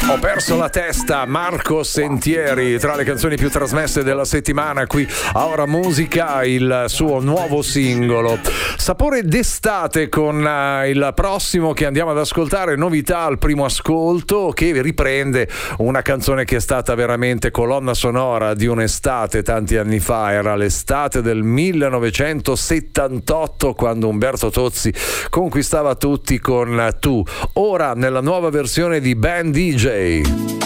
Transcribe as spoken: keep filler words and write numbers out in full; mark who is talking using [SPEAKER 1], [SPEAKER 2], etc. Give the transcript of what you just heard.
[SPEAKER 1] Ho perso la testa, Marco Sentieri, tra le canzoni più trasmesse della settimana qui a Ora Musica, il suo nuovo singolo. Sapore d'estate con uh, il prossimo che andiamo ad ascoltare, novità al primo ascolto, che riprende una canzone che è stata veramente colonna sonora di un'estate tanti anni fa. Era l'estate del millenovecentosettantotto, quando Umberto Tozzi conquistava tutti con Tu. Ora nella nuova versione di Ben D J.